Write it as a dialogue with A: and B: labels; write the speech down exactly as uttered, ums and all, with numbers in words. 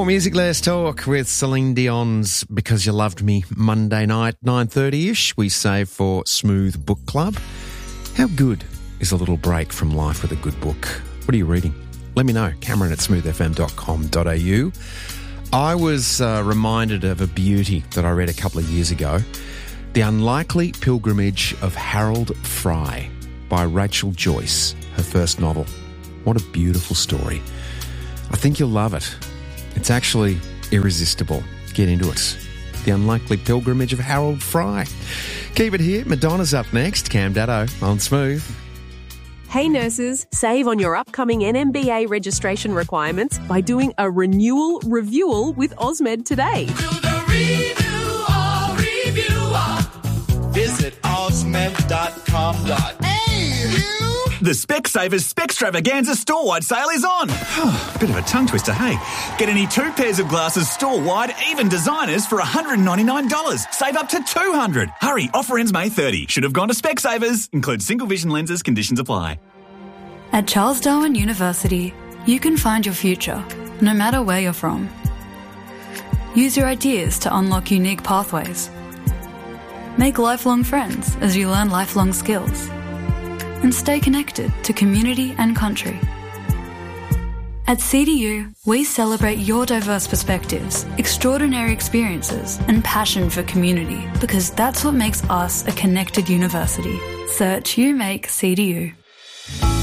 A: More music, less talk with Celine Dion's Because You Loved Me Monday night, nine thirty-ish. We save for Smooth Book Club. How good is a little break from life with a good book? What are you reading? Let me know. Cameron at smooth f m dot com dot a u. I was uh, reminded of a beauty that I read a couple of years ago. The Unlikely Pilgrimage of Harold Fry by Rachel Joyce, her first novel. What a beautiful story. I think you'll love it. It's actually irresistible. Get into it. The Unlikely Pilgrimage of Harold Fry. Keep it here. Madonna's up next. Cam Daddo on Smooth.
B: Hey nurses, save on your upcoming N M B A registration requirements by doing a renewal reviewal with Osmed today.
C: Do the review, review. Visit osmed dot com. Hey, you!
D: The Specsavers Specstravaganza store-wide sale is on. Bit of a tongue twister, hey? Get any two pairs of glasses store-wide, even designers, for one hundred ninety-nine dollars. Save up to two hundred dollars. Hurry, offer ends May thirtieth. Should have gone to Specsavers. Includes single vision lenses, conditions apply.
E: At Charles Darwin University, you can find your future, no matter where you're from. Use your ideas to unlock unique pathways. Make lifelong friends as you learn lifelong skills. And stay connected to community and country. At C D U, we celebrate your diverse perspectives, extraordinary experiences, and passion for community, because that's what makes us a connected university. Search U Make C D U.